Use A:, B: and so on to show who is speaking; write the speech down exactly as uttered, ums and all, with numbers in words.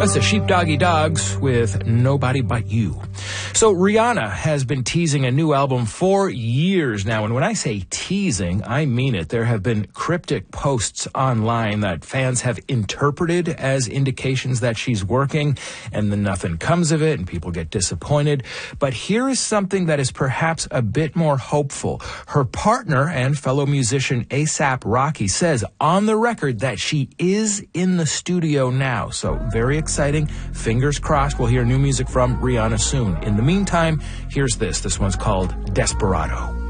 A: That's the Sheepdoggy Dogs with Nobody But You. So Rihanna has been teasing a new album for years now. And when I say teasing, I mean it. There have been cryptic posts online that fans have interpreted as indications that she's working, and then nothing comes of it and people get disappointed. But here is something that is perhaps a bit more hopeful. Her partner and fellow musician A$AP Rocky says on the record that she is in the studio now. So very exciting. Fingers crossed we'll hear new music from Rihanna soon. In the meantime, here's this. This one's called Desperado.